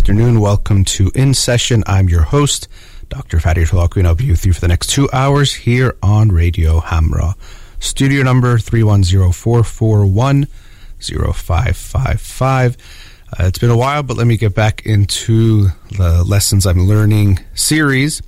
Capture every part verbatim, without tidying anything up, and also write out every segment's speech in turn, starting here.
afternoon. Welcome to In Session. I'm your host, Doctor Fadi Tulaku, and I'll be with you for the next two hours here on Radio Hamra. Studio number three one zero, four four one, zero five five five. Uh, it's been a while, but let me get back into the Lessons I'm Learning series.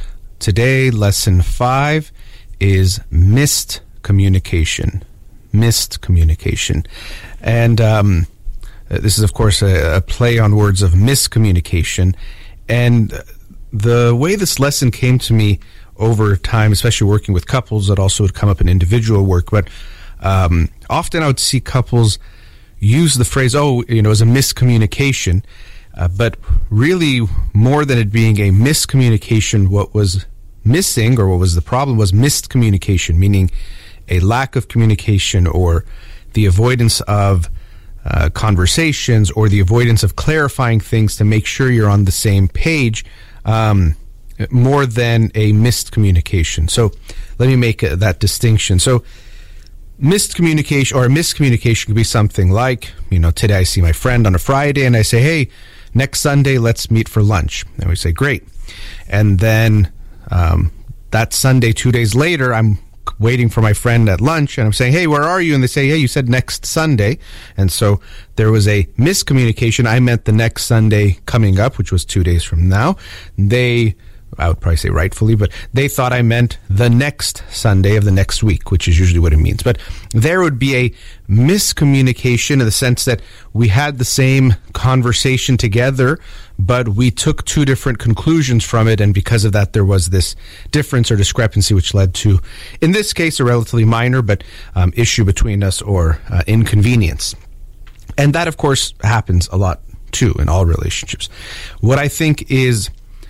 Today, lesson five is missed communication. Missed communication. And um, this is, of course, a, a play on words of miscommunication. And the way this lesson came to me over time, especially working with couples, that also would come up in individual work, but um, often I would see couples use the phrase, oh, you know, as a miscommunication, uh, but really more than it being a miscommunication, what was missing or what was the problem was missed communication, meaning a lack of communication or the avoidance of uh, conversations or the avoidance of clarifying things to make sure you're on the same page, um, more than a missed communication. So let me make uh, that distinction. So missed communication or miscommunication could be something like, you know, today I see my friend on a Friday and I say, hey, next Sunday, let's meet for lunch. And we say, great. And then um, that Sunday, two days later, I'm waiting for my friend at lunch and I'm saying, hey, where are you? And they say, hey, you said next Sunday. And so there was a miscommunication. I meant the next Sunday coming up, which was two days from now. They, I would probably say rightfully, but they thought I meant the next Sunday of the next week, which is usually what it means. But there would be a miscommunication in the sense that we had the same conversation together, but we took two different conclusions from it, and because of that, there was this difference or discrepancy, which led to, in this case, a relatively minor but um, issue between us or uh, inconvenience. And that, of course, happens a lot, too, in all relationships. What I think is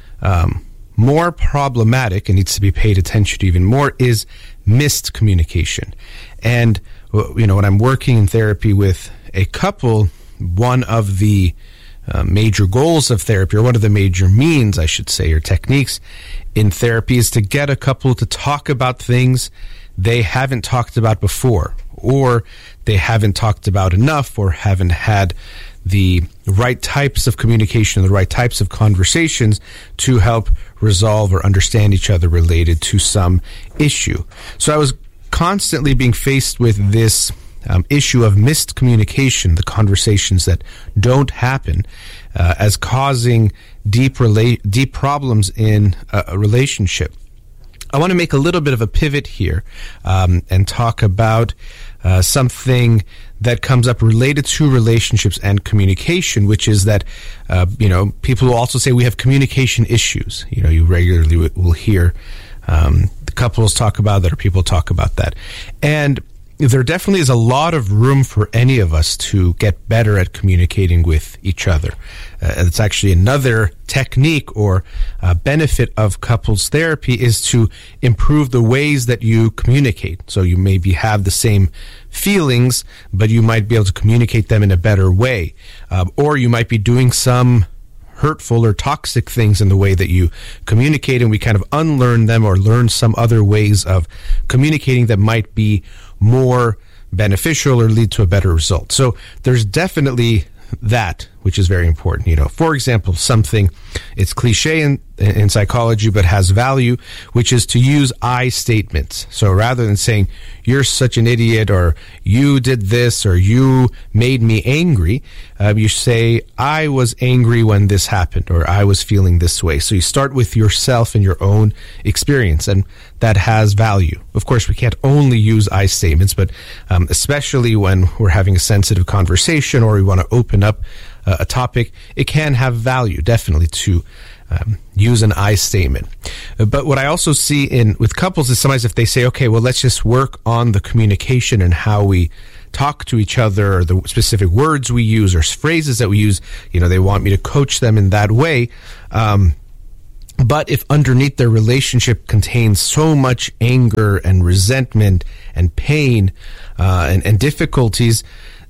um, more problematic and needs to be paid attention to even more is missed communication. And, you know, when I'm working in therapy with a couple, one of the uh, major goals of therapy, or one of the major means, I should say, or techniques in therapy, is to get a couple to talk about things they haven't talked about before, or they haven't talked about enough, or haven't had the right types of communication, the right types of conversations to help resolve or understand each other related to some issue. So I was constantly being faced with this um, issue of missed communication, the conversations that don't happen, uh, as causing deep rela- deep problems in a, a relationship. I want to make a little bit of a pivot here um, and talk about uh, something that comes up related to relationships and communication, which is that, uh, you know, people will also say we have communication issues. You know, you regularly w- will hear um, the couples talk about that, or people talk about that. And there definitely is a lot of room for any of us to get better at communicating with each other. Uh, it's actually another technique or uh, benefit of couples therapy is to improve the ways that you communicate. So you maybe have the same feelings, but you might be able to communicate them in a better way. Um, or you might be doing some hurtful or toxic things in the way that you communicate, and we kind of unlearn them or learn some other ways of communicating that might be more beneficial or lead to a better result. So there's definitely that, which is very important. You know, for example, something, it's cliche in, in psychology, but has value, which is to use I statements. So rather than saying, you're such an idiot, or you did this, or you made me angry, uh, you say, I was angry when this happened, or I was feeling this way. So you start with yourself and your own experience, and that has value. Of course, we can't only use I statements, but um, especially when we're having a sensitive conversation or we want to open up uh, a topic, it can have value, definitely, to um, use an I statement. Uh, but what I also see in with couples is sometimes if they say, okay, well, let's just work on the communication and how we talk to each other, or the specific words we use or phrases that we use, you know, they want me to coach them in that way. Um, But if underneath their relationship contains so much anger and resentment and pain uh, and, and difficulties,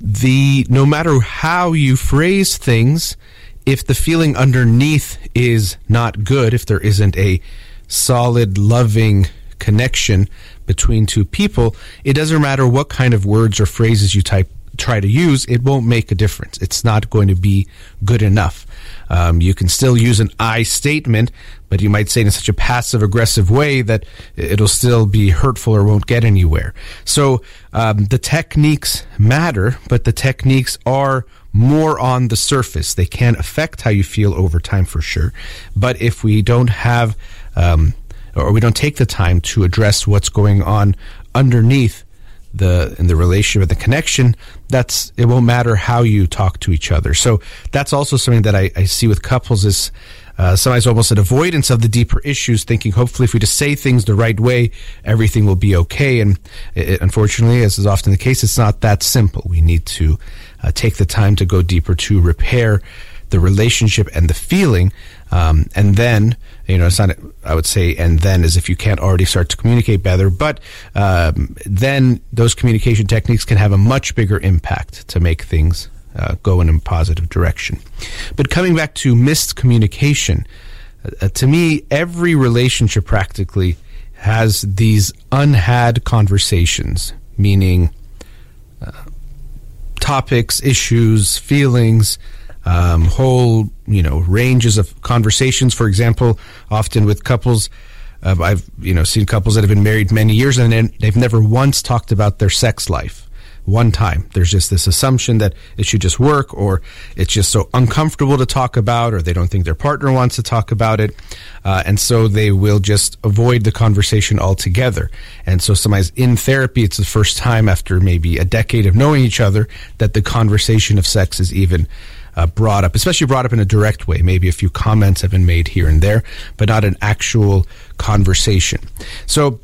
the no matter how you phrase things, if the feeling underneath is not good, if there isn't a solid, loving connection between two people, it doesn't matter what kind of words or phrases you type try to use, it won't make a difference. It's not going to be good enough. Um, you can still use an I statement, but you might say it in such a passive-aggressive way that it'll still be hurtful or won't get anywhere. So um, the techniques matter, but the techniques are more on the surface. They can affect how you feel over time for sure. But if we don't have, um, or we don't take the time to address what's going on underneath the in the relationship and the connection, that's it won't matter how you talk to each other. So that's also something that I, I see with couples is uh, sometimes almost an avoidance of the deeper issues, thinking hopefully if we just say things the right way, everything will be okay. And it, unfortunately, as is often the case, it's not that simple. We need to uh, take the time to go deeper to repair the relationship and the feeling. Um, and then, you know, it's not, I would say, and then as if you can't already start to communicate better, but um, then those communication techniques can have a much bigger impact to make things uh, go in a positive direction. But coming back to missed communication, uh, to me, every relationship practically has these unhad conversations, meaning uh, topics, issues, feelings, Um, whole, you know, ranges of conversations. For example, often with couples, uh, I've, you know, seen couples that have been married many years and then they've never once talked about their sex life. One time. There's just this assumption that it should just work, or it's just so uncomfortable to talk about, or they don't think their partner wants to talk about it. Uh, and so they will just avoid the conversation altogether. And so sometimes in therapy, it's the first time after maybe a decade of knowing each other that the conversation of sex is even Uh, brought up, especially brought up in a direct way. Maybe a few comments have been made here and there, but not an actual conversation. So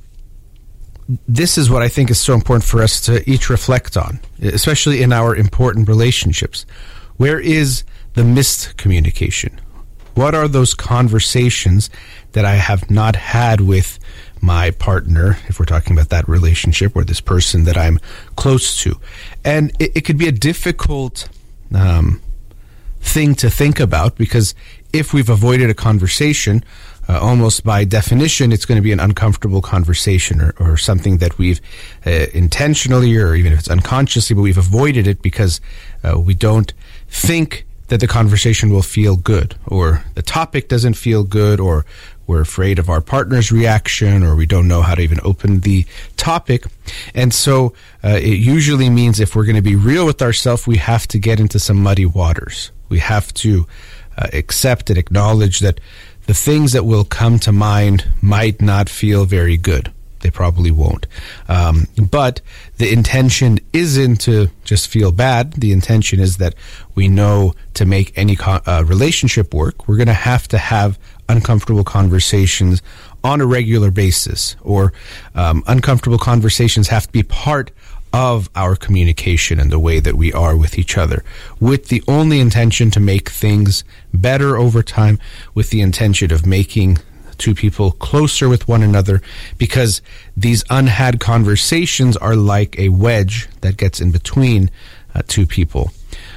this is what I think is so important for us to each reflect on, especially in our important relationships. Where is the missed communication? What are those conversations that I have not had with my partner, if we're talking about that relationship, or this person that I'm close to? And it, it could be a difficult um thing to think about, because if we've avoided a conversation, uh, almost by definition, it's going to be an uncomfortable conversation, or, or something that we've uh, intentionally, or even if it's unconsciously, but we've avoided it because uh, we don't think that the conversation will feel good, or the topic doesn't feel good, or we're afraid of our partner's reaction, or we don't know how to even open the topic. And so uh, it usually means if we're going to be real with ourselves, we have to get into some muddy waters. We have to uh, accept and acknowledge that the things that will come to mind might not feel very good. They probably won't. Um, but the intention isn't to just feel bad. The intention is that we know to make any co- uh, relationship work, we're going to have to have uncomfortable conversations on a regular basis, or um, uncomfortable conversations have to be part of our communication and the way that we are with each other, with the only intention to make things better over time, with the intention of making two people closer with one another, because these unhad conversations are like a wedge that gets in between uh, two people.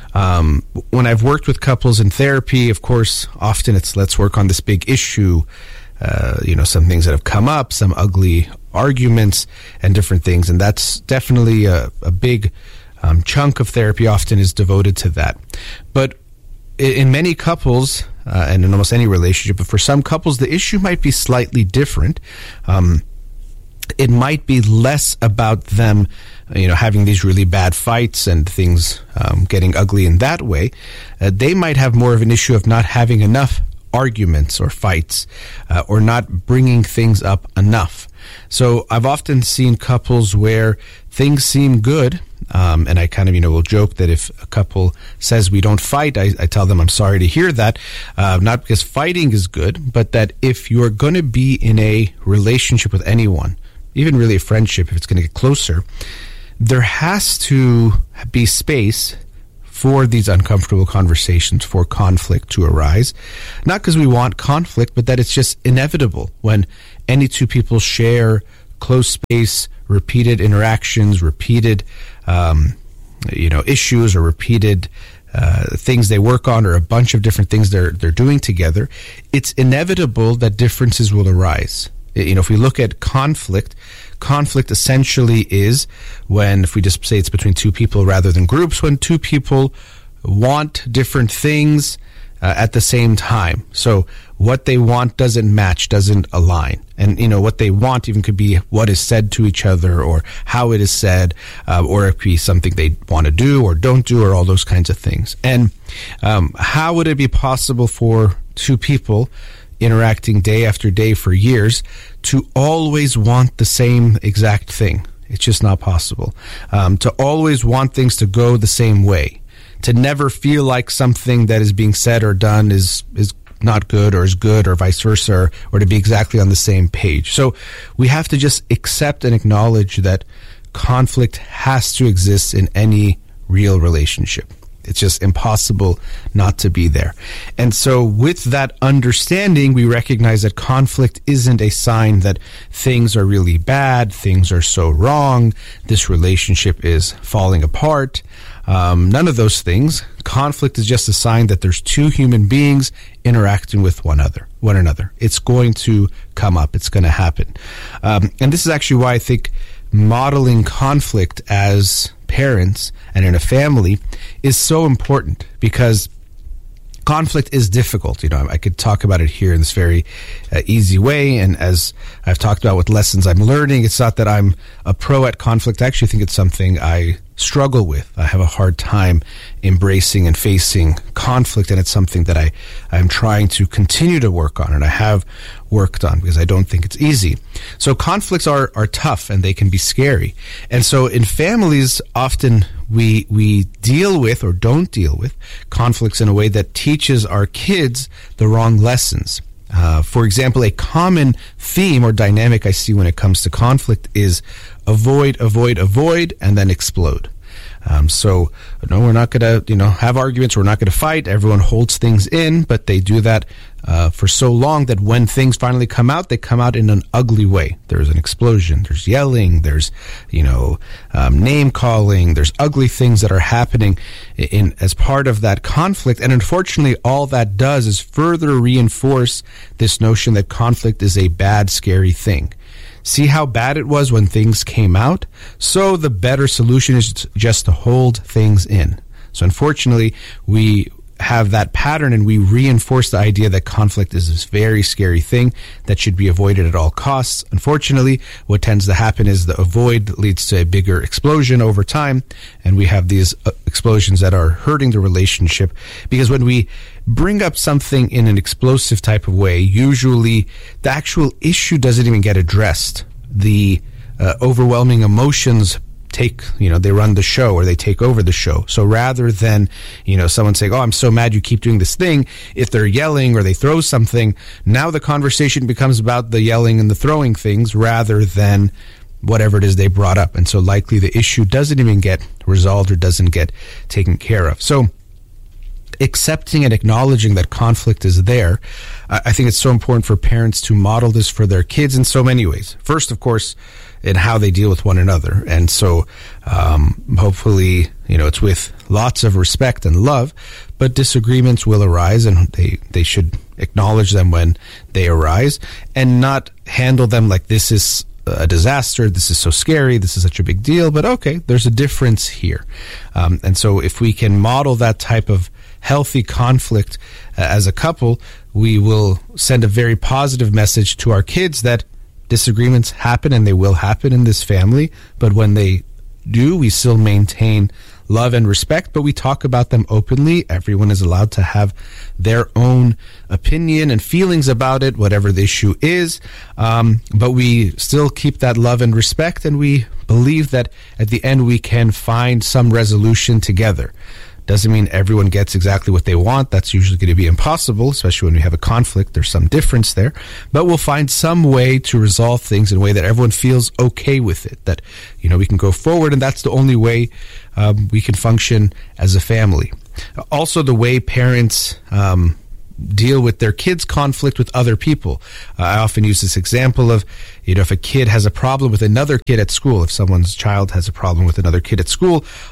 Um, when I've worked with couples in therapy, of course, often it's let's work on this big issue, uh, you know, some things that have come up, some ugly arguments and different things. And that's definitely a, a big um, chunk of therapy often is devoted to that. But in, in many couples, uh, and in almost any relationship, but for some couples, the issue might be slightly different. Um, it might be less about them, you know, having these really bad fights and things um, getting ugly in that way. Uh, they might have more of an issue of not having enough arguments or fights, uh, or not bringing things up enough. So I've often seen couples where things seem good, um, and I kind of, you know, will joke that if a couple says we don't fight, I, I tell them I'm sorry to hear that, uh, not because fighting is good, but that if you're going to be in a relationship with anyone, even really a friendship, if it's going to get closer, there has to be space for these uncomfortable conversations, for conflict to arise. Not because we want conflict, but that it's just inevitable when any two people share close space, repeated interactions, repeated um, you know, issues, or repeated uh, things they work on, or a bunch of different things they're they're doing together. It's inevitable that differences will arise. You know, if we look at conflict, conflict essentially is when, if we just say it's between two people rather than groups, when two people want different things uh, at the same time. So what they want doesn't match, doesn't align. And, you know, what they want even could be what is said to each other or how it is said, uh, or it could be something they want to do or don't do, or all those kinds of things. And um, how would it be possible for two people interacting day after day for years to always want the same exact thing? It's just not possible. Um, to always want things to go the same way, to never feel like something that is being said or done is is not good or is good, or vice versa, or, or to be exactly on the same page. So we have to just accept and acknowledge that conflict has to exist in any real relationship. It's just impossible not to be there. And so with that understanding, we recognize that conflict isn't a sign that things are really bad, things are so wrong, this relationship is falling apart. Um, none of those things. Conflict is just a sign that there's two human beings interacting with one another. One another. It's going to come up. It's going to happen. Um, and this is actually why I think modeling conflict as parents and in a family is so important, because conflict is difficult. You know, I could talk about it here in this very uh, easy way. And as I've talked about with lessons I'm learning, it's not that I'm a pro at conflict. I actually think it's something I struggle with. I have a hard time embracing and facing conflict, and it's something that I, I'm trying to continue to work on, and I have worked on, because I don't think it's easy. So conflicts are, are tough, and they can be scary. And so in families, often we we deal with or don't deal with conflicts in a way that teaches our kids the wrong lessons. Uh, for example, a common theme or dynamic I see when it comes to conflict is avoid, avoid, avoid, and then explode. Um, so, no, we're not going to, you know, have arguments. We're not going to fight. Everyone holds things in, but they do that uh, for so long that when things finally come out, they come out in an ugly way. There's an explosion. There's yelling. There's, you know, um, name calling. There's ugly things that are happening in, in as part of that conflict. And unfortunately, all that does is further reinforce this notion that conflict is a bad, scary thing. See how bad it was when things came out? So the better solution is just to hold things in. So unfortunately, we have that pattern, and we reinforce the idea that conflict is this very scary thing that should be avoided at all costs. Unfortunately, what tends to happen is the avoid leads to a bigger explosion over time, and we have these uh, explosions that are hurting the relationship, because when we bring up something in an explosive type of way, usually the actual issue doesn't even get addressed. The uh, overwhelming emotions take, you know, they run the show, or they take over the show. So rather than, you know, someone saying, oh, I'm so mad you keep doing this thing, if they're yelling or they throw something, now the conversation becomes about the yelling and the throwing things rather than whatever it is they brought up. And so likely the issue doesn't even get resolved or doesn't get taken care of. So accepting and acknowledging that conflict is there, I think it's so important for parents to model this for their kids in so many ways. First, of course, in how they deal with one another. And so um, hopefully, you know, it's with lots of respect and love, but disagreements will arise, and they, they should acknowledge them when they arise and not handle them like this is a disaster, this is so scary, this is such a big deal, but okay, there's a difference here. Um, and so if we can model that type of healthy conflict uh, as a couple, we will send a very positive message to our kids that disagreements happen, and they will happen in this family, but when they do, we still maintain love and respect, but we talk about them openly. Everyone is allowed to have their own opinion and feelings about it, whatever the issue is, um, but we still keep that love and respect, and we believe that at the end we can find some resolution together. Doesn't mean everyone gets exactly what they want. That's usually going to be impossible, especially when we have a conflict. There's some difference there. But we'll find some way to resolve things in a way that everyone feels okay with it, that, you know, we can go forward, and that's the only way um, we can function as a family. Also, the way parents um, deal with their kids' conflict with other people. Uh, I often use this example of, you know, if a kid has a problem with another kid at school, if someone's child has a problem with another kid at school,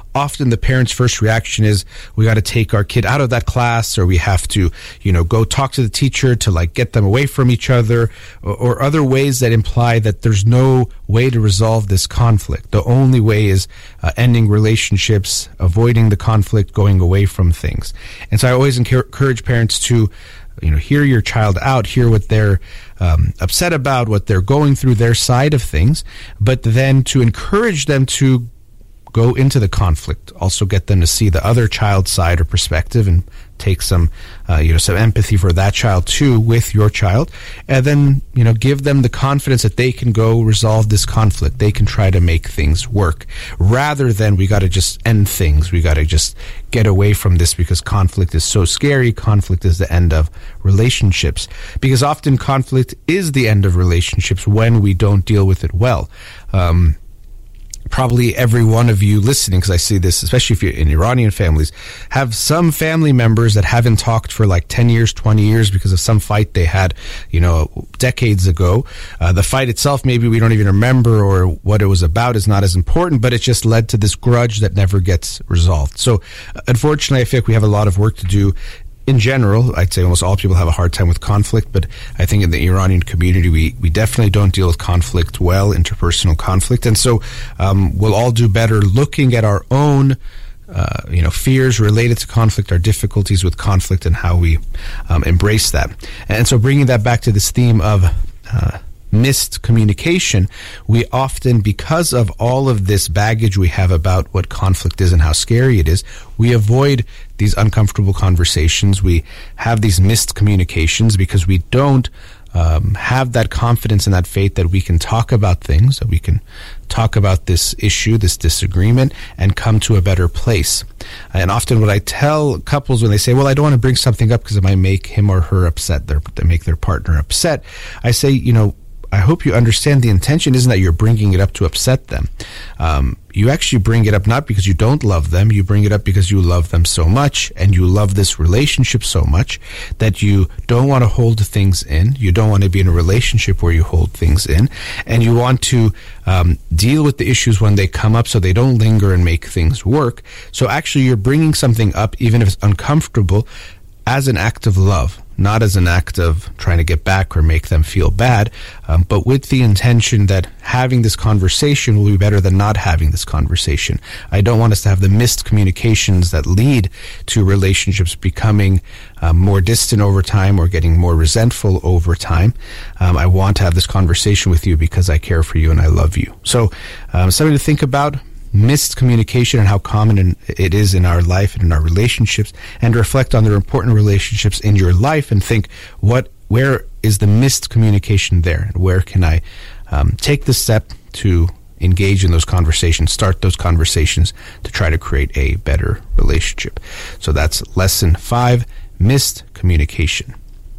often the parent's first reaction is, we got to take our kid out of that class, or we have to, you know, go talk to the teacher to like get them away from each other, or, or other ways that imply that there's no way to resolve this conflict. The only way is uh, ending relationships, avoiding the conflict, going away from things. And so I always encourage parents to, you know, hear your child out, hear what they're um, upset about, what they're going through, their side of things, but then to encourage them to go into the conflict, also get them to see the other child's side or perspective, and take some, uh, you know, some empathy for that child too with your child, and then, you know, give them the confidence that they can go resolve this conflict. They can try to make things work, rather than we got to just end things. We got to just get away from this because conflict is so scary. Conflict is the end of relationships, because often conflict is the end of relationships when we don't deal with it well. Um, Probably every one of you listening, because I see this, especially if you're in Iranian families, have some family members that haven't talked for like ten years, twenty years because of some fight they had, you know, decades ago. Uh, the fight itself, maybe we don't even remember, or what it was about is not as important, but it just led to this grudge that never gets resolved. So unfortunately, I feel like we have a lot of work to do. In general, I'd say almost all people have a hard time with conflict, but I think in the Iranian community, we, we definitely don't deal with conflict well, interpersonal conflict. And so um, we'll all do better looking at our own uh, you know, fears related to conflict, our difficulties with conflict, and how we um, embrace that. And so bringing that back to this theme of uh, missed communication, we often, because of all of this baggage we have about what conflict is and how scary it is, we avoid these uncomfortable conversations. We have these missed communications because we don't um, have that confidence and that faith that we can talk about things, that we can talk about this issue, this disagreement, and come to a better place. And often what I tell couples when they say, well, I don't want to bring something up because it might make him or her upset, their, they make their partner upset, I say, you know, I hope you understand the intention isn't that you're bringing it up to upset them. Um, you actually bring it up not because you don't love them. You bring it up because you love them so much, and you love this relationship so much that you don't want to hold things in. You don't want to be in a relationship where you hold things in, and you want to um, deal with the issues when they come up so they don't linger and make things work. So actually you're bringing something up, even if it's uncomfortable, as an act of love, not as an act of trying to get back or make them feel bad, um, but with the intention that having this conversation will be better than not having this conversation. I don't want us to have the missed communications that lead to relationships becoming um, more distant over time or getting more resentful over time. Um, I want to have this conversation with you because I care for you and I love you. So um, something to think about. Missed communication and how common it is in our life and in our relationships, and reflect on the important relationships in your life and think, what, where is the missed communication there, and where can I um, take the step to engage in those conversations, start those conversations to try to create a better relationship. So that's lesson five, missed communication.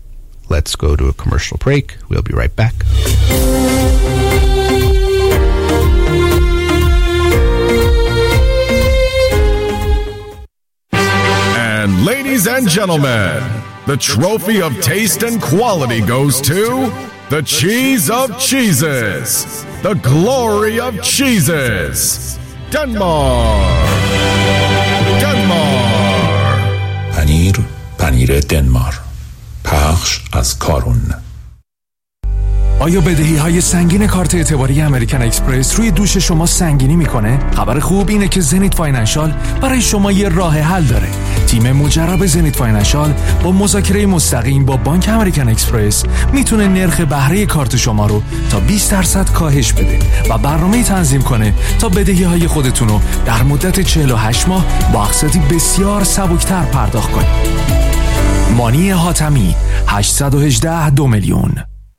Let's go to a commercial break. We'll be right back. And ladies and gentlemen, the trophy of taste and quality goes to the cheese of cheeses, the glory of cheeses, Denmark. Denmark. پنیر، پنیر دنمار. پخش از کارون. آیا بدهی های سنگین کارت اعتباری امریکن اکسپرس روی دوش شما سنگینی میکنه؟ خبر خوب اینه که زنیت فاینانشال برای شما یه راه حل داره. تیم مجرب زنیت فاینانشال با مذاکره مستقیم با بانک امریکن اکسپرس میتونه نرخ بهره کارت شما رو تا بیست درصد کاهش بده و برنامه تنظیم کنه تا بدهی های خودتون رو در مدت چهل و هشت ماه با اقساطی بسیار سبکتر پرداخت کنید. مانی حاتمی هشت یک هشت دو میلیون.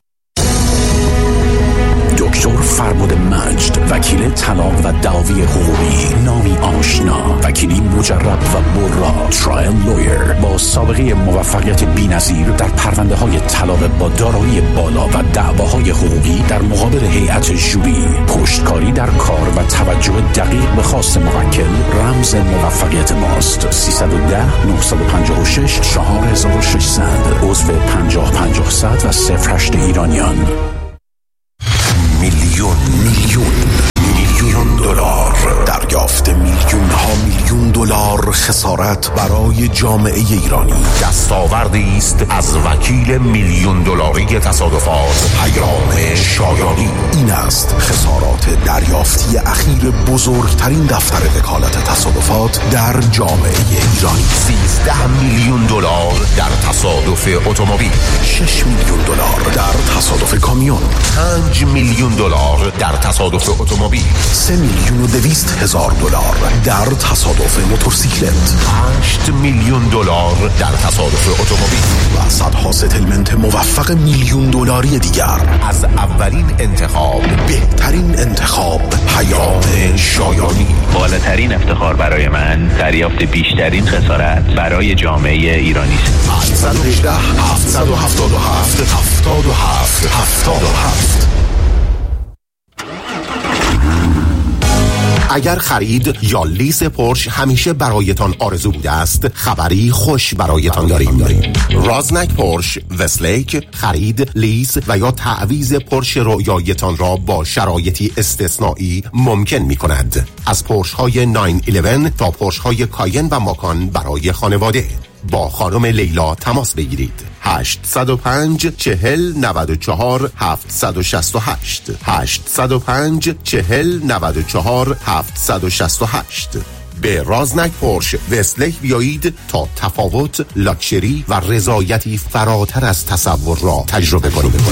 دکتر فرباد مجد، وکیل طلاق و دعاوی حقوقی، نامی آشنا، وکیلی مجرب و برا، ترایل لویر با سابقه موفقیت بی‌نظیر در پرونده های طلاق با دارایی بالا و دعواهای حقوقی در مقابل هیئت ژوری، پشتکاری در کار و توجه دقیق به خواست موکل رمز موفقیت ماست. سیصد و ده نه پنج شش چهار هزار و ششصد، عضو پنجاه پنجاه صد و صفر هشت ایرانیان. میلیون میلیون میلیون دلار دریافت، میلیون ها دلار خسارت برای جامعه ایرانی. دستاوردی است از وکیل میلیون دلاری تصادفات پیام شایانی. این است خسارات دریافتی اخیر بزرگترین دفتر وکالت تصادفات در جامعه ایرانی. سیزده میلیون دلار در تصادف اتومبیل، شش میلیون دلار در تصادف کامیون، پنج میلیون دلار در تصادف اتومبیل، سه میلیون و دویست هزار دلار در تصادف موتورسیکلت، هشت میلیون دلار در تصادف اتومبیل و صدها ستلمنت موفق میلیون دلاری دیگر. از اولین انتخاب، بهترین انتخاب، پیام شایانی. بالاترین افتخار برای من دریافت بیشترین خسارت برای جامعه ایرانی است. هشت یک هشت، هفت هفت هفت، هفت هفت هفت هفت. اگر خرید یا لیز پورش همیشه برایتان آرزو بوده است، خبری خوش برایتان داریم. رازنک پورش وستلیک خرید، لیز و یا تعویض پورش رویایتان را با شرایطی استثنایی ممکن می کند. از پورش های نه یازده تا پورش های کاین و ماکان برای خانواده. با خانم لیلا تماس بگیرید. هشت صفر پنج چهل نود و چهار هفتصد و شصت و هشت هشت صفر پنج چهل نود و چهار هفتصد و شصت و هشت. به رازنک پورش وستلیک بیایید تا تفاوت، لاکچری و رضایتی فراتر از تصور را تجربه کنید.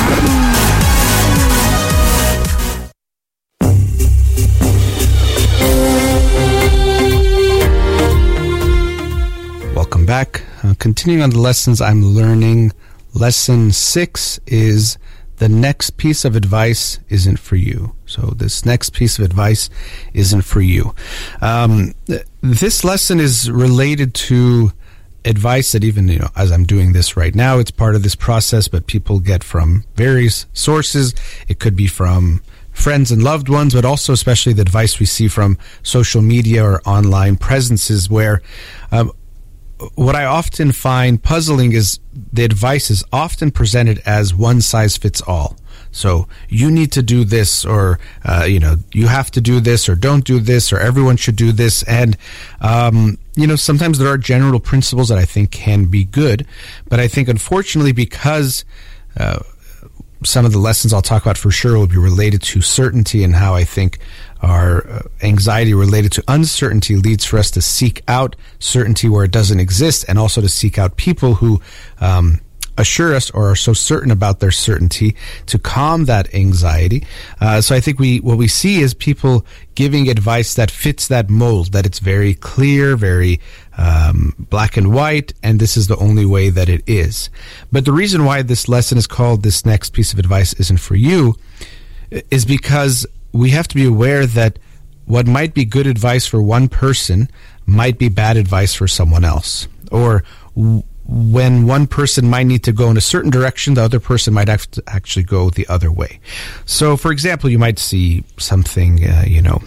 Welcome back. Uh, continuing on the lessons I'm learning, lesson six is the next piece of advice isn't for you. So this next piece of advice isn't for you. Um, th- this lesson is related to advice that even, you know, as I'm doing this right now, it's part of this process, but people get from various sources. It could be from friends and loved ones, but also especially the advice we see from social media or online presences where um, what I often find puzzling is the advice is often presented as one size fits all. So you need to do this, or, uh, you know, you have to do this, or don't do this, or everyone should do this. And, um, you know, sometimes there are general principles that I think can be good, but I think unfortunately because, uh, some of the lessons I'll talk about for sure will be related to certainty and how I think our anxiety related to uncertainty leads for us to seek out certainty where it doesn't exist, and also to seek out people who um, assure us or are so certain about their certainty to calm that anxiety. Uh, so I think we what we see is people giving advice that fits that mold, that it's very clear, very um, black and white, and this is the only way that it is. But the reason why this lesson is called "This Next Piece of Advice Isn't for You" is because we have to be aware that what might be good advice for one person might be bad advice for someone else. Or w- when one person might need to go in a certain direction, the other person might have to actually go the other way. So, for example, you might see something, uh, you know,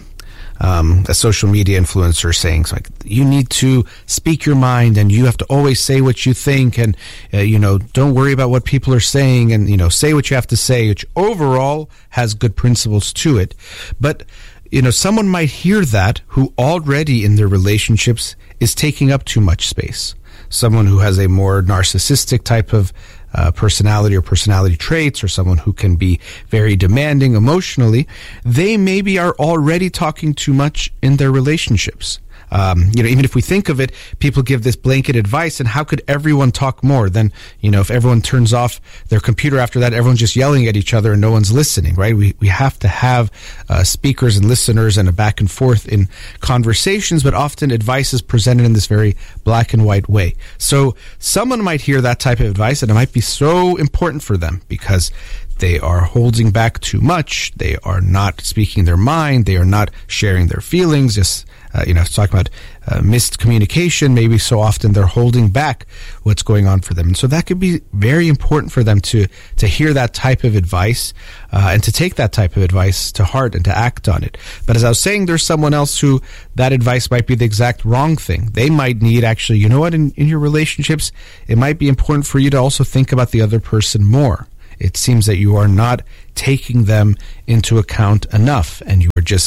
um, a social media influencer saying like, you need to speak your mind and you have to always say what you think, and, uh, you know, don't worry about what people are saying, and, you know, say what you have to say, which overall has good principles to it. But, you know, someone might hear that who already in their relationships is taking up too much space. Someone who has a more narcissistic type of uh, personality or personality traits, or someone who can be very demanding emotionally, they maybe are already talking too much in their relationships. Um, you know, even if we think of it, people give this blanket advice, and how could everyone talk more? Then, you know, if everyone turns off their computer after that, everyone's just yelling at each other and no one's listening, right? We we have to have uh, speakers and listeners and a back and forth in conversations, but often advice is presented in this very black and white way. So someone might hear that type of advice, and it might be so important for them because they are holding back too much. They are not speaking their mind. They are not sharing their feelings. Just, uh, you know, talking about uh, missed communication. Maybe so often they're holding back what's going on for them. And so that could be very important for them to, to hear that type of advice, uh, and to take that type of advice to heart and to act on it. But as I was saying, there's someone else who that advice might be the exact wrong thing. They might need actually, you know what, in, in your relationships, it might be important for you to also think about the other person more. It seems that you are not taking them into account enough, and you are just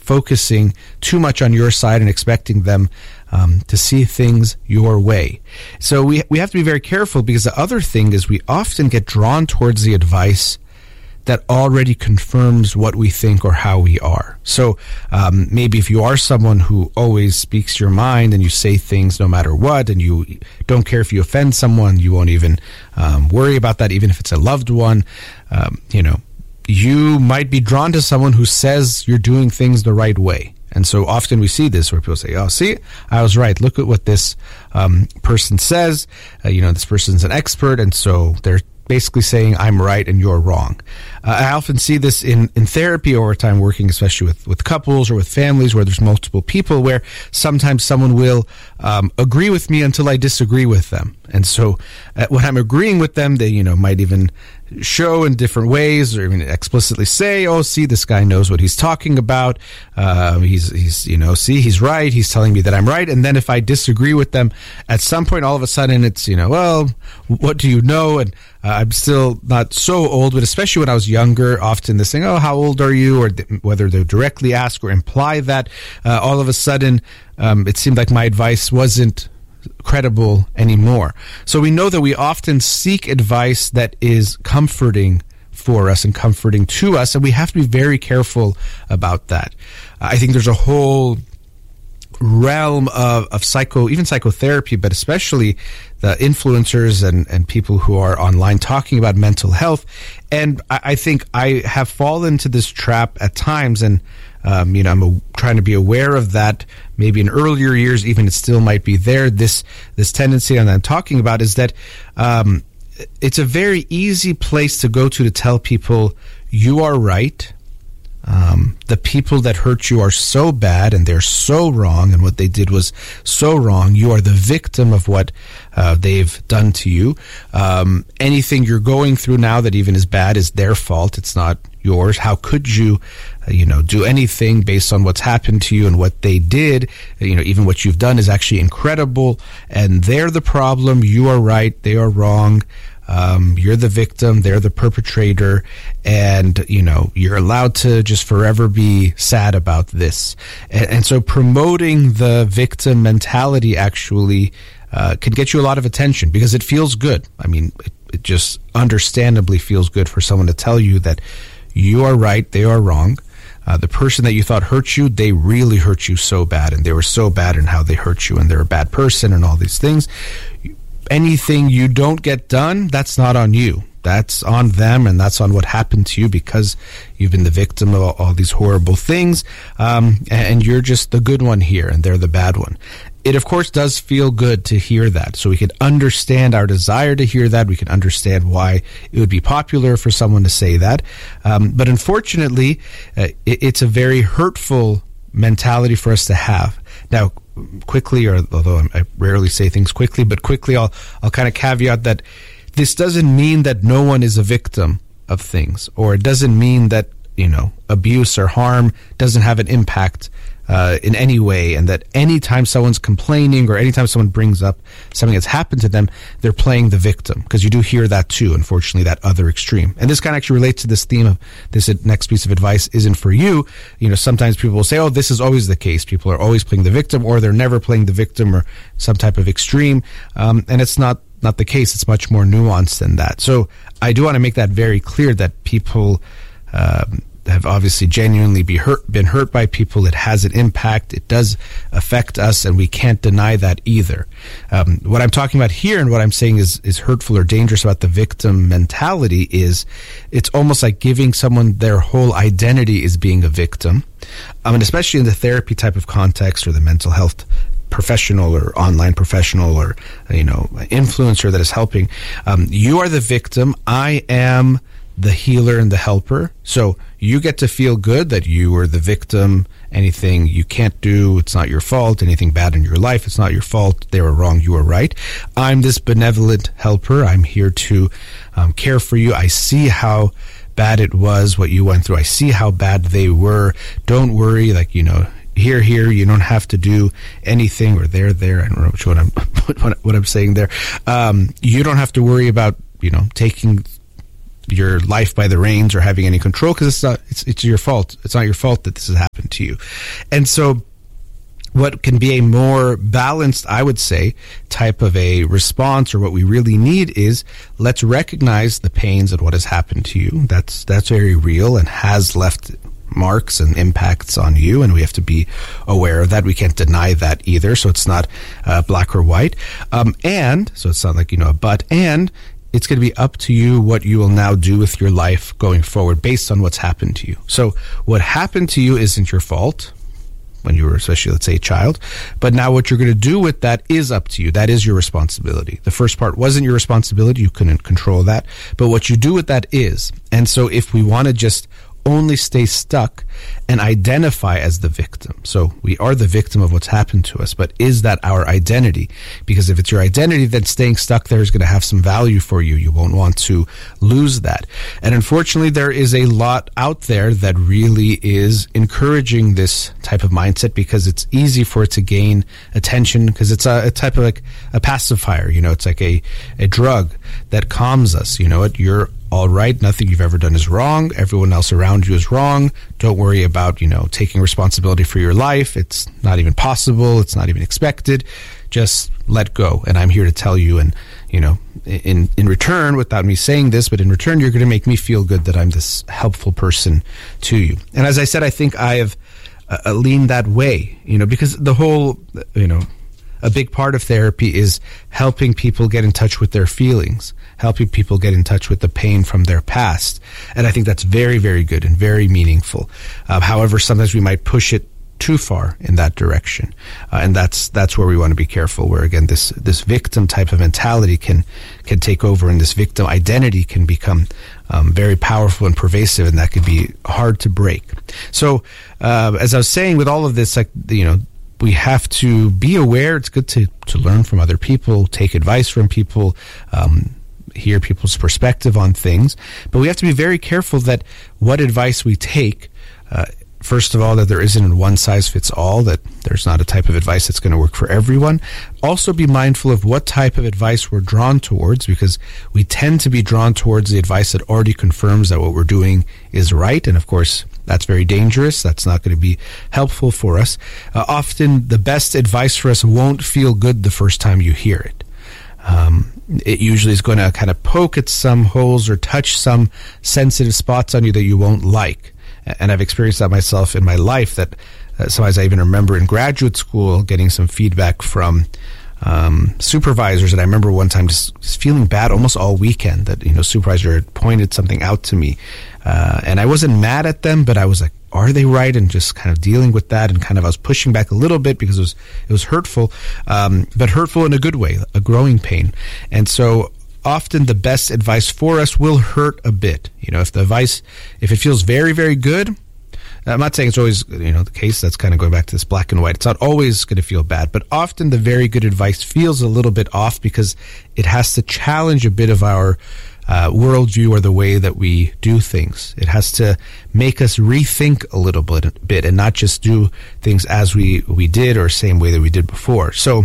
focusing too much on your side and expecting them um, to see things your way. So we we have to be very careful, because the other thing is we often get drawn towards the advice that already confirms what we think or how we are. So um, maybe if you are someone who always speaks your mind and you say things no matter what, and you don't care if you offend someone, you won't even um, worry about that, even if it's a loved one, um, you know, you might be drawn to someone who says you're doing things the right way. And so often we see this where people say, oh, see, I was right. Look at what this um, person says. Uh, you know, this person's an expert, and so they're basically saying I'm right and you're wrong. Uh, I often see this in, in therapy over time, working especially with, with couples or with families where there's multiple people, where sometimes someone will um, agree with me until I disagree with them. And so uh, when I'm agreeing with them, they, you know, might even show in different ways, or even explicitly say, oh, see, this guy knows what he's talking about. Uh, he's, he's, you know, see, he's right. He's telling me that I'm right. And then if I disagree with them, at some point, all of a sudden it's, you know, well, what do you know? And uh, I'm still not so old, but especially when I was younger, often this thing, oh, how old are you? Or th- whether they directly ask or imply that, uh, all of a sudden, um, it seemed like my advice wasn't credible anymore. So we know that we often seek advice that is comforting for us and comforting to us, and we have to be very careful about that. I think there's a whole realm of, of psycho, even psychotherapy, but especially the influencers and, and people who are online talking about mental health. And I, I think I have fallen into this trap at times, and Um, you know, I'm a, trying to be aware of that. Maybe in earlier years, even it still might be there. This this tendency that I'm talking about is that um, it's a very easy place to go to to tell people you are right. Um, the people that hurt you are so bad and they're so wrong, and what they did was so wrong. You are the victim of what uh, they've done to you. Um, anything you're going through now that even is bad is their fault. It's not yours. How could you, uh, you know, do anything based on what's happened to you and what they did? You know, even what you've done is actually incredible, and they're the problem. You are right. They are wrong. Um, you're the victim, they're the perpetrator, and, you know, you're allowed to just forever be sad about this. And, and so promoting the victim mentality actually uh, can get you a lot of attention, because it feels good. I mean, it, it just understandably feels good for someone to tell you that you are right, they are wrong. Uh, the person that you thought hurt you, they really hurt you so bad, and they were so bad in how they hurt you, and they're a bad person and all these things. Anything you don't get done, that's not on you. That's on them, and that's on what happened to you, because you've been the victim of all, all these horrible things, um, and you're just the good one here, and they're the bad one. It, of course, does feel good to hear that, so we can understand our desire to hear that. We can understand why it would be popular for someone to say that. Um, but unfortunately, uh, it, it's a very hurtful mentality for us to have. Now, quickly, or although I rarely say things quickly, but quickly I'll I'll kind of caveat that this doesn't mean that no one is a victim of things, or it doesn't mean that, you know, abuse or harm doesn't have an impact uh, in any way, and that anytime someone's complaining or anytime someone brings up something that's happened to them, they're playing the victim, because you do hear that too, unfortunately, that other extreme. And this kind of actually relates to this theme of this next piece of advice isn't for you. You know, sometimes people will say, oh, this is always the case. People are always playing the victim, or they're never playing the victim, or some type of extreme. Um, and it's not, not the case. It's much more nuanced than that. So I do want to make that very clear, that people um, have obviously genuinely be hurt, been hurt by people. It has an impact. It does affect us, and we can't deny that either. Um, what I'm talking about here, and what I'm saying is, is hurtful or dangerous about the victim mentality, is it's almost like giving someone their whole identity is being a victim. Um, and especially in the therapy type of context, or the mental health professional or online professional, or, you know, influencer that is helping. Um, you are the victim. I am the healer and the helper. So you get to feel good that you are the victim. Anything you can't do, it's not your fault. Anything bad in your life, it's not your fault. They were wrong, you were right. I'm this benevolent helper. I'm here to um, care for you. I see how bad it was, what you went through. I see how bad they were. Don't worry, like, you know, here, here, you don't have to do anything, or there, there. I don't know which one I'm, what, what I'm saying there. Um, you don't have to worry about, you know, taking your life by the reins or having any control, because it's not, it's, it's your fault. It's not your fault that this has happened to you. And so what can be a more balanced, I would say, type of a response, or what we really need is, let's recognize the pains and what has happened to you. That's, that's very real and has left marks and impacts on you, and we have to be aware of that. We can't deny that either, so it's not uh, black or white. Um, and, so it's not like, you know, a but, and it's going to be up to you what you will now do with your life going forward based on what's happened to you. So what happened to you isn't your fault when you were, especially, let's say, a child. But now what you're going to do with that is up to you. That is your responsibility. The first part wasn't your responsibility. You couldn't control that. But what you do with that is. And so if we want to just only stay stuck and identify as the victim. So we are the victim of what's happened to us, but is that our identity? Because if it's your identity, then staying stuck there is going to have some value for you. You won't want to lose that. And unfortunately, there is a lot out there that really is encouraging this type of mindset, because it's easy for it to gain attention, because it's a, a type of like a pacifier. You know, it's like a, a drug that calms us. You know what? You're all right. Nothing you've ever done is wrong. Everyone else around you is wrong. Don't worry about, you know, taking responsibility for your life. It's not even possible. It's not even expected. Just let go. And I'm here to tell you, and, you know, in, in return, without me saying this, but in return, you're going to make me feel good that I'm this helpful person to you. And as I said, I think I have uh, leaned that way, you know, because the whole, you know, a big part of therapy is helping people get in touch with their feelings, helping people get in touch with the pain from their past. And I think that's very, very good and very meaningful. Uh, however, sometimes we might push it too far in that direction. Uh, and that's that's where we want to be careful, where, again, this this victim type of mentality can can take over, and this victim identity can become um, very powerful and pervasive, and that could be hard to break. So uh, as I was saying, with all of this, like, you know, we have to be aware. It's good to, to learn from other people, take advice from people, um, hear people's perspective on things. But we have to be very careful that what advice we take, uh, first of all, that there isn't a one-size-fits-all, that there's not a type of advice that's going to work for everyone. Also be mindful of what type of advice we're drawn towards, because we tend to be drawn towards the advice that already confirms that what we're doing is right. And of course, that's very dangerous. That's not going to be helpful for us. Uh, often the best advice for us won't feel good the first time you hear it. Um, it usually is going to kind of poke at some holes or touch some sensitive spots on you that you won't like. And I've experienced that myself in my life, that uh, sometimes I even remember in graduate school getting some feedback from um, supervisors. And I remember one time just, just feeling bad almost all weekend that, you know, supervisor had pointed something out to me. Uh, and I wasn't mad at them, but I was like, are they right? And just kind of dealing with that, and kind of I was pushing back a little bit because it was it was hurtful, um, but hurtful in a good way, a growing pain. And so often the best advice for us will hurt a bit. You know, if the advice, if it feels very, very good, I'm not saying it's always, you know, the case. That's kind of going back to this black and white. It's not always going to feel bad, but often the very good advice feels a little bit off because it has to challenge a bit of our Uh, worldview or the way that we do things. It has to make us rethink a little bit, bit and not just do things as we, we did or same way that we did before. So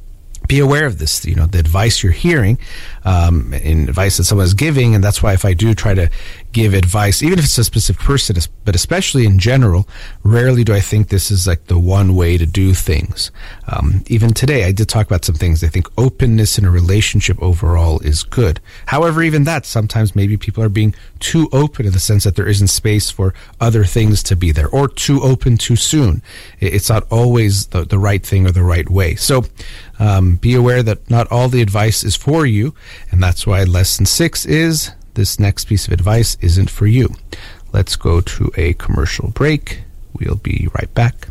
be aware of this, you know, the advice you're hearing, um, and advice that someone is giving. And that's why if I do try to give advice, even if it's a specific person, but especially in general, rarely do I think this is like the one way to do things. Um, even today, I did talk about some things. I think openness in a relationship overall is good. However, even that, sometimes maybe people are being too open in the sense that there isn't space for other things to be there, or too open too soon. It's not always the, the right thing or the right way. So um, be aware that not all the advice is for you, and that's why lesson six is this next piece of advice isn't for you. Let's go to a commercial break. We'll be right back.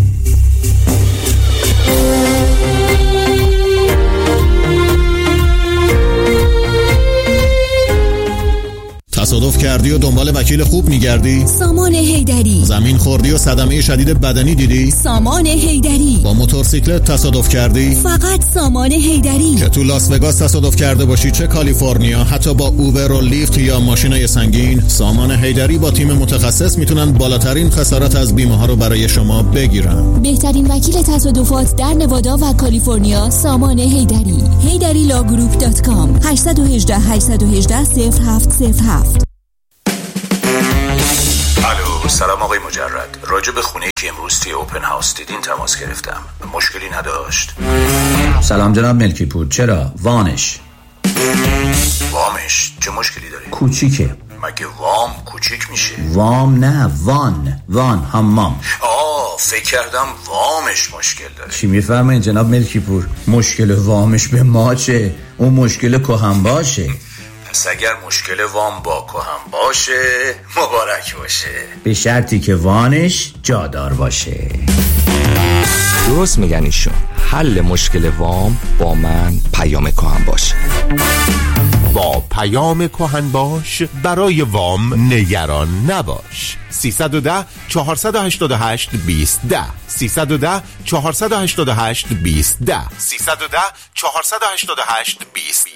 تصادف کردی و دنبال وکیل خوب میگردی؟ سامان حیدری. زمین خوردی و صدمه شدید بدنی دیدی؟ سامان حیدری. با موتورسیکلت تصادف کردی؟ فقط سامان حیدری. که تو لاس وگاس تصادف کرده باشی، چه کالیفرنیا، حتی با اوبر و لیفت یا ماشینای سنگین، سامان حیدری با تیم متخصص میتونن بالاترین خسارت از بیمه ها رو برای شما بگیرن. بهترین وکیل تصادفات در نوادا و کالیفرنیا، سامان حیدری. حیدری لا گروپ دات کام هشت یک هشت هشت یک هشت صفر هفت صفر هفت. سلام آقای مجرد. راجع به خونه که امروز توی اوپن هاوس دیدین تماس گرفتم. مشکلی نداشت؟ سلام جناب ملکی پور. چرا؟ وانش وامش چه مشکلی داره؟ کوچیکه. مگه وام کوچیک میشه؟ وام نه، وان. وان حمام. آه فکر کردم وامش مشکل داره. چی میفرمایید جناب ملکی پور؟ مشکل وامش به ما چه؟ اون مشکل کهن باشه. پس اگر مشکل وام با کهن باشه مبارک باشه، به شرطی که وانش جادار باشه. درست میگن ایشون. حل مشکل وام با من پیام کهن باشه. با پیام کهن باش برای وام نگران نباش. سیصد و ده چهارصد و هشتاد و هشت بیست ده سیصد و ده چهارصد و هشتاد و هشت بیست ده سیصد و ده چهارصد و هشتاد و هشت بیست